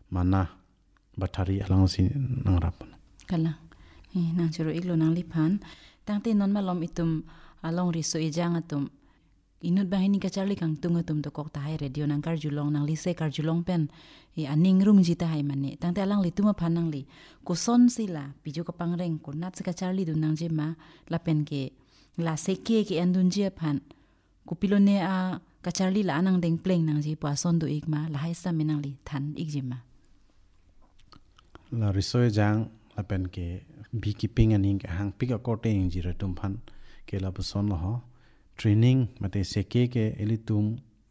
mana batari alang si nang rapan kala nang churu iglo nang lipan tangte non malom itum along riso ijang atum inut bahini kacharli kang tunga tum to kok tahai radio nang karjulong nang lise karjulong pen aning rung jita hai mane tangte alang li tuma phanang li ko son sila piju ka pangreng ko nat ka charli dun nang je ma la pen ke la seke ke andun je phan ko pilone a kacharli la anang deng pleng nang je pa son du ikma la hai sa menang li than ikjima la risoi jang la pen ke beekeeping aning ke hang pick a kote ing jira tum phan ke la buson lo ho training mate seke ke elitum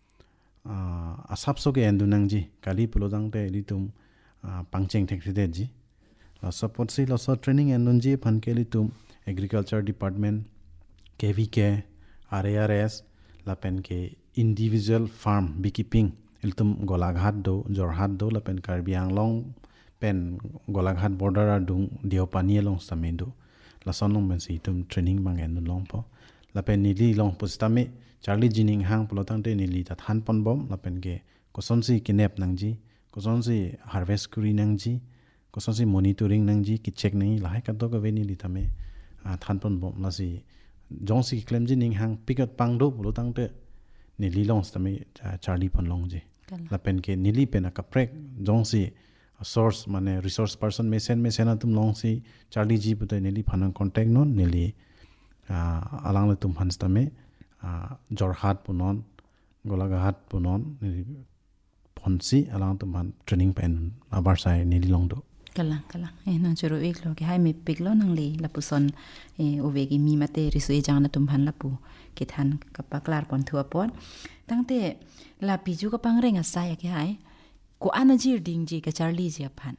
asap so ke endu nang ji kali pulodang te elitum pangcheng thek de ji la support si lo so training endun ji phan ke elitum agriculture department kvk RARS la pen ke individual farm beekeeping elitum golaghat do jorhat do la pen karbi anglong pen golaghat border adung diopani long samedo la sonong ben si tum training bang en long po la pen nili long postame charlie jining hang polotang te nili ta than pon bom la pen ke koson si kinep nang ji koson si harvest kuri nang ji koson si monitoring nang ji ki check nei la ka to ka ve nili tame than pon bom la si jong si claim jining hang pikat pang do polotang te nili long stame charlie pon long ji la pen ke nili pen ka prek jong si source mane resource person mesen atum long si charlie ji putai neli phanang contact non neli alang le tum hans tame jorhat punon golaghat punon neli phonsi alang tum han training pen abar sai neli long do kala na churu ik lo ke hai me pik lo nang li lapuson ovegi mi mate risu e jang na tum han lapu ke than kapaklar pon thua pon tangte la piju ka pangreng asai ke hai ko anajir ding ji ka charli ji aphan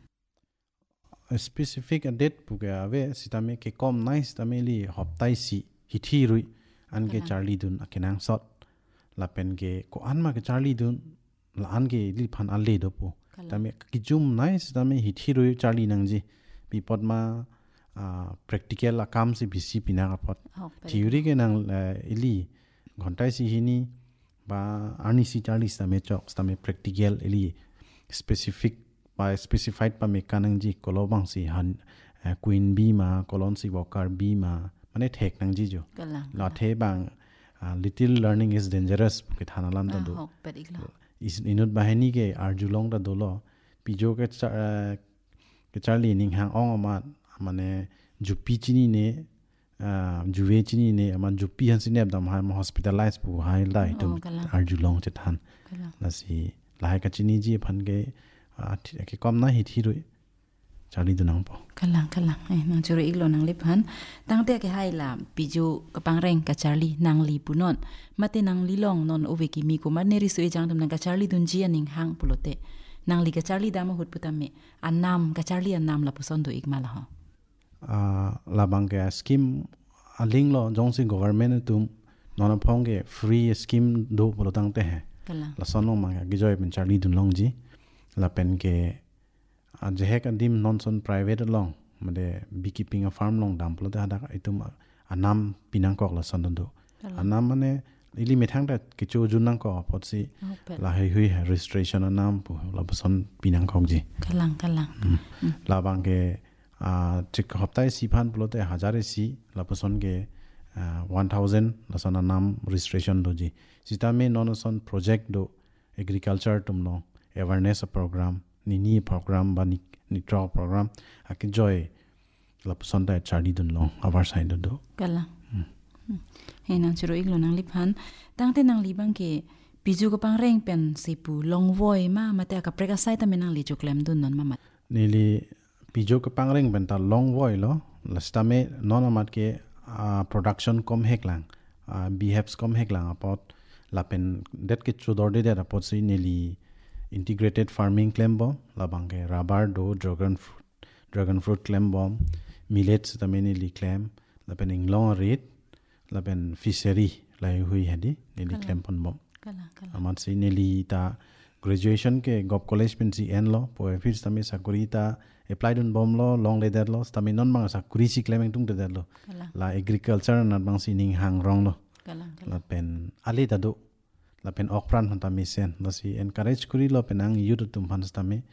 specific date puga ave sitame ke kom nice tame li hoptai si hithi rui an ke charli dun akenang sot la pen ke ko anma ke charli dun la an ke li phan alle do po tame ki jum nice tame hithi rui charli nang ji bi pot ma practical la kam si bisi pina ka pot theory ke nang ili ghontai si hini ba ani si charli tame chok tame practical ili specific by specified pa mekanang ji kolobang si han queen bee ma colon si worker bee ma mane thek nang ji jo la the bang little learning is dangerous ke thanalam ta do is inut bahani ke arjulong da dolo pijo ke charli ning hang ong ma mane jupi chini ne juwe chini ne man jupi han sinep dam ha hospitalized pu hai dai to arjulong che than la si lai ka chini ji phan ke ke kom na hi thirui charli dunang po kala nang churu iglo nang liphan tangte ke haila piju kapangreng ka charli nang li punon mate nang lilong non oveki mi ko maneri su ejang dum nang ka charli dun ji aning hang pulote nang li ka charli dama hut putame anam ka charli anam la puson do igmala ho labang ke scheme aling lo jongsi government tum non phong ke free scheme do pulotang te he la sonong ma gi joy ben charli dun long ji la pen ke jehek adim non son private long made beekeeping a farm long dam plo da itum anam pinang kok la son do anam mane ili methang da ke chu junang ko potsi la hui registration anam pu la son pinang kok ji kalang la bang ke chik hoptai si phan plo te hazare si la son ke 1000 la son anam registration do ji sitame non son project do agriculture tum no awareness program nini program ba ni draw program akin joy la son da charli dun long our side do kala he nang churu iglo nang liphan tangte nang libang ke piju ko pangreng pen sipu long voi ma mate ka preka sai ta menang li choklem dun non mama nili piju ko pangreng ben ta long voi lo lastame non amat ke production kom heklang behaves kom heklang apot la pen det ke chudor de da pot si nili integrated farming claim bomb labang ke rubber do dragon fruit claim bomb millets tameni li claim la pen inglong rate la pen fishery la hui hadi nili claim pon bomb amat si nili ta graduation ke gop college pen si en lo po fir tami sakuri ta applied on bomb lo long le der lo tami non mang sakuri si claiming tung der lo la agriculture na bang si ning hang rong lo la pen ali ta do la pen okpran hanta misen la si encourage kuri lo penang youth tum hans tami